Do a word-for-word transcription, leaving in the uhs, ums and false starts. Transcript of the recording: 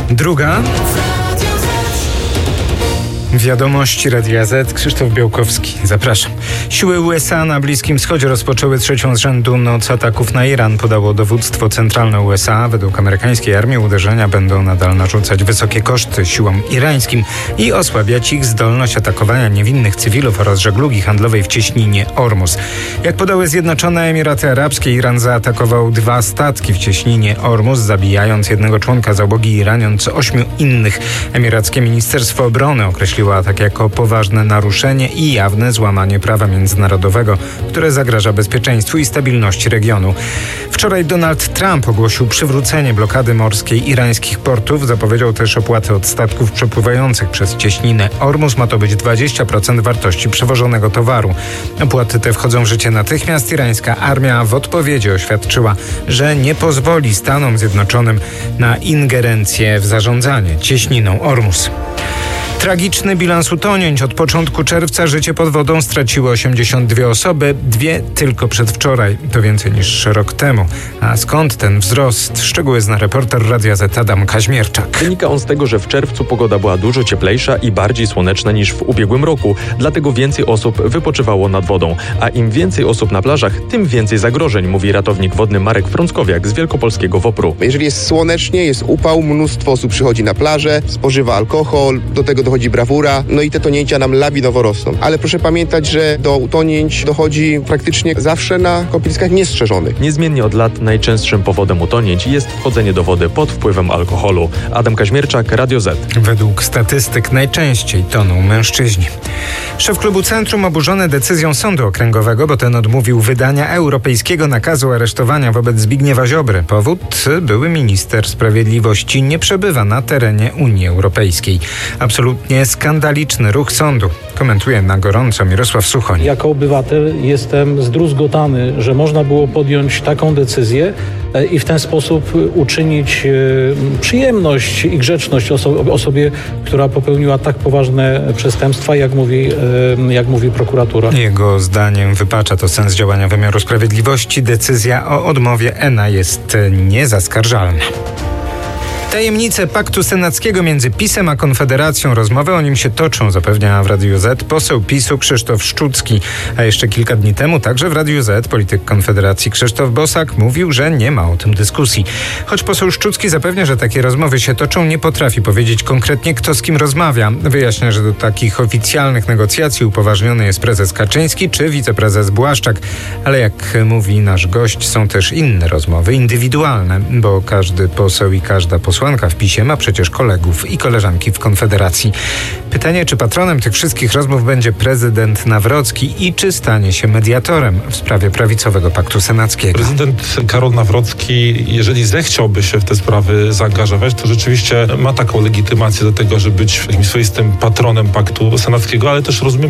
Druga. Wiadomości Radia Z. Krzysztof Białkowski. Zapraszam. Siły U S A na Bliskim Wschodzie rozpoczęły trzecią z rzędu noc ataków na Iran, podało dowództwo centralne U S A. Według amerykańskiej armii uderzenia będą nadal narzucać wysokie koszty siłom irańskim i osłabiać ich zdolność atakowania niewinnych cywilów oraz żeglugi handlowej w cieśninie Ormus. Jak podały Zjednoczone Emiraty Arabskie, Iran zaatakował dwa statki w cieśninie Ormus, zabijając jednego członka załogi i raniąc ośmiu innych. Emirackie Ministerstwo Obrony określiło atak jako poważne naruszenie i jawne złamanie prawa międzynarodowego, które zagraża bezpieczeństwu i stabilności regionu. Wczoraj Donald Trump ogłosił przywrócenie blokady morskiej irańskich portów. Zapowiedział też opłaty od statków przepływających przez cieśninę Ormus. Ma to być dwadzieścia procent wartości przewożonego towaru. Opłaty te wchodzą w życie natychmiast. Irańska armia w odpowiedzi oświadczyła, że nie pozwoli Stanom Zjednoczonym na ingerencję w zarządzanie cieśniną Ormus. Tragiczny bilans utonięć. Od początku czerwca życie pod wodą straciły osiemdziesiąt dwie osoby, dwie tylko przedwczoraj. To więcej niż rok temu. A skąd ten wzrost? Szczegóły zna reporter Radia Z Adam Kaźmierczak. Wynika on z tego, że w czerwcu pogoda była dużo cieplejsza i bardziej słoneczna niż w ubiegłym roku. Dlatego więcej osób wypoczywało nad wodą. A im więcej osób na plażach, tym więcej zagrożeń, mówi ratownik wodny Marek Frąckowiak z wielkopolskiego WOPR-u. Jeżeli jest słonecznie, jest upał, mnóstwo osób przychodzi na plażę, spożywa alkohol, do tego dochodzi brawura, no i te tonięcia nam lawinowo rosną. Ale proszę pamiętać, że do utonięć dochodzi praktycznie zawsze na kąpieliskach niestrzeżonych. Niezmiennie od lat najczęstszym powodem utonięć jest wchodzenie do wody pod wpływem alkoholu. Adam Kaźmierczak, Radio Z. Według statystyk najczęściej toną mężczyźni. Szef klubu Centrum oburzony decyzją Sądu Okręgowego, bo ten odmówił wydania europejskiego nakazu aresztowania wobec Zbigniewa Ziobry. Powód: były minister sprawiedliwości nie przebywa na terenie Unii Europejskiej. Absolutnie skandaliczny ruch sądu, komentuje na gorąco Mirosław Suchoń. Jako obywatel jestem zdruzgotany, że można było podjąć taką decyzję i w ten sposób uczynić przyjemność i grzeczność oso- osobie, która popełniła tak poważne przestępstwa, jak mówi, jak mówi prokuratura. Jego zdaniem wypacza to sens działania wymiaru sprawiedliwości. Decyzja o odmowie E N A jest niezaskarżalna. Tajemnice paktu senackiego między PiS-em a Konfederacją. Rozmowy o nim się toczą, zapewnia w Radiu Z poseł PiS-u Krzysztof Szczucki. A jeszcze kilka dni temu także w Radiu Z polityk Konfederacji Krzysztof Bosak mówił, że nie ma o tym dyskusji. Choć poseł Szczucki zapewnia, że takie rozmowy się toczą, nie potrafi powiedzieć konkretnie, kto z kim rozmawia. Wyjaśnia, że do takich oficjalnych negocjacji upoważniony jest prezes Kaczyński czy wiceprezes Błaszczak. Ale jak mówi nasz gość, są też inne rozmowy, indywidualne, bo każdy poseł i każda posłanka Posłanka w PiS-ie ma przecież kolegów i koleżanki w Konfederacji. Pytanie, czy patronem tych wszystkich rozmów będzie prezydent Nawrocki i czy stanie się mediatorem w sprawie prawicowego paktu senackiego. Prezydent Karol Nawrocki, jeżeli zechciałby się w te sprawy zaangażować, to rzeczywiście ma taką legitymację do tego, żeby być jakimś swoistym patronem paktu senackiego, ale też rozumiem,